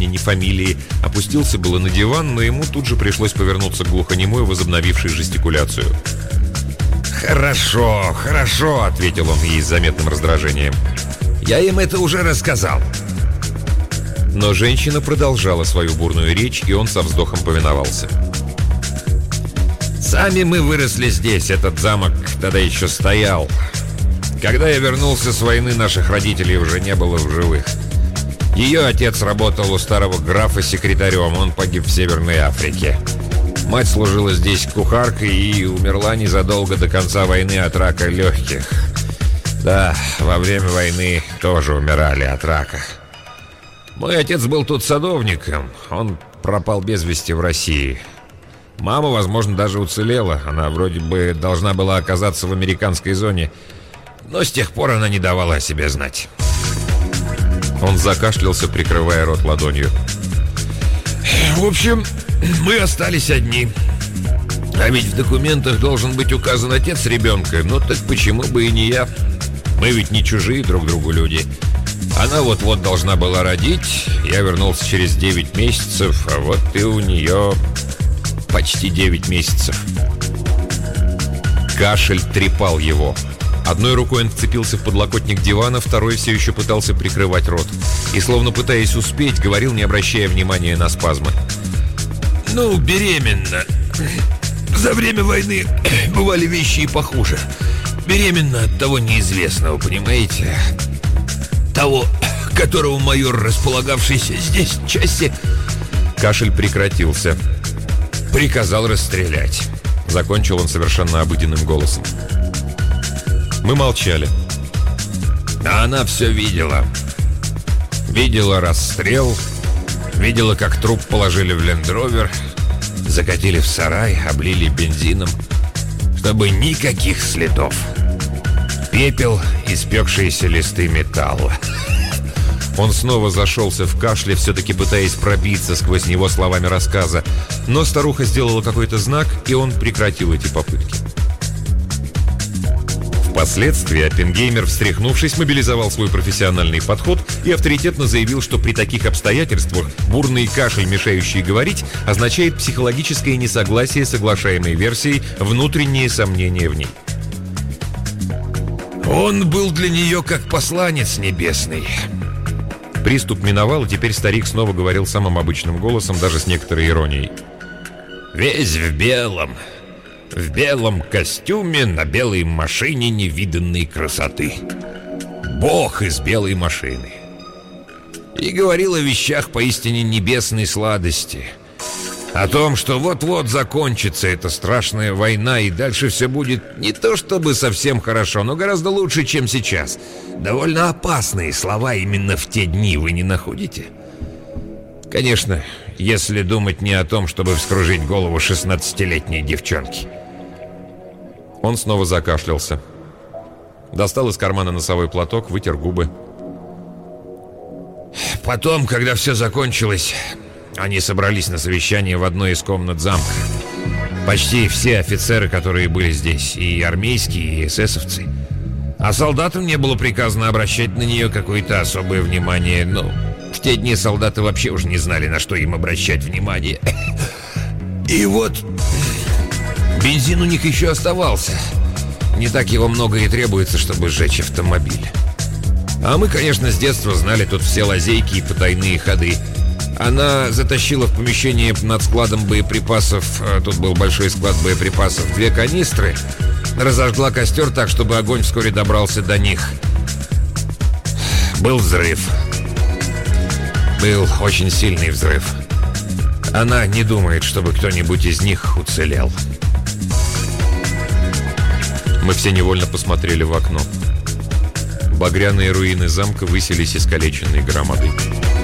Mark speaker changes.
Speaker 1: имени, фамилии, опустился было на диван, но ему тут же пришлось повернуться к глухонемой, возобновившей жестикуляцию.
Speaker 2: «Хорошо, хорошо», — ответил он ей с заметным раздражением. «Я им это уже рассказал».
Speaker 1: Но женщина продолжала свою бурную речь, и он со вздохом повиновался.
Speaker 2: «Сами мы выросли здесь, этот замок тогда еще стоял. Когда я вернулся с войны, наших родителей уже не было в живых. Ее отец работал у старого графа секретарем, он погиб в Северной Африке. Мать служила здесь кухаркой и умерла незадолго до конца войны от рака легких. Да, во время войны тоже умирали от рака. Мой отец был тут садовником, он пропал без вести в России. Мама, возможно, даже уцелела, она вроде бы должна была оказаться в американской зоне, но с тех пор она не давала о себе знать».
Speaker 1: Он закашлялся, прикрывая рот ладонью.
Speaker 2: «В общем, мы остались одни. А ведь в документах должен быть указан отец ребенка. Ну так почему бы и не я? Мы ведь не чужие друг другу люди. Она вот-вот должна была родить. Я вернулся через 9 месяцев, а вот и у нее почти 9 месяцев».
Speaker 1: Кашель трепал его. Одной рукой он вцепился в подлокотник дивана, второй все еще пытался прикрывать рот. И, словно пытаясь успеть, говорил, не обращая внимания на спазмы.
Speaker 2: «Ну, беременна. За время войны бывали вещи и похуже. Беременна от того неизвестного, понимаете? Того, которого майор, располагавшийся здесь части...»
Speaker 1: Кашель прекратился.
Speaker 2: «Приказал расстрелять».
Speaker 1: Закончил он совершенно обыденным голосом. Мы молчали.
Speaker 2: А она все видела. Видела расстрел. Видела, как труп положили в лендровер, закатили в сарай, облили бензином, чтобы никаких следов. Пепел, испекшиеся листы металла.
Speaker 1: Он снова зашелся в кашле, все-таки пытаясь пробиться сквозь него словами рассказа. Но старуха сделала какой-то знак, и он прекратил эти попытки. Впоследствии Оппенгеймер, встряхнувшись, мобилизовал свой профессиональный подход и авторитетно заявил, что при таких обстоятельствах бурный кашель, мешающий говорить, означает психологическое несогласие с соглашаемой версией, внутренние сомнения в ней.
Speaker 2: Он был для нее как посланец небесный.
Speaker 1: Приступ миновал, и теперь старик снова говорил самым обычным голосом, даже с некоторой иронией.
Speaker 2: «Весь в белом. В белом костюме, на белой машине невиданной красоты. Бог из белой машины. И говорил о вещах поистине небесной сладости. О том, что вот-вот закончится эта страшная война, и дальше все будет не то чтобы совсем хорошо, но гораздо лучше, чем сейчас. Довольно опасные слова именно в те дни, вы не находите? Конечно, если думать не о том, чтобы вскружить голову 16-летней девчонки».
Speaker 1: Он снова закашлялся. Достал из кармана носовой платок, вытер губы.
Speaker 2: Потом, когда все закончилось, они собрались на совещание в одной из комнат замка. Почти все офицеры, которые были здесь, и армейские, и эсэсовцы. А солдатам не было приказано обращать на нее какое-то особое внимание. Ну, в те дни солдаты вообще уже не знали, на что им обращать внимание. И вот... бензин у них еще оставался. Не так его много и требуется, чтобы сжечь автомобиль. А мы, конечно, с детства знали тут все лазейки и потайные ходы. Она затащила в помещение над складом боеприпасов, тут был большой склад боеприпасов, 2 канистры, разожгла костер так, чтобы огонь вскоре добрался до них. Был взрыв. Был очень сильный взрыв. Она не думает, чтобы кто-нибудь из них уцелел.
Speaker 1: Мы все невольно посмотрели в окно. Багряные руины замка высились искалеченной громадой.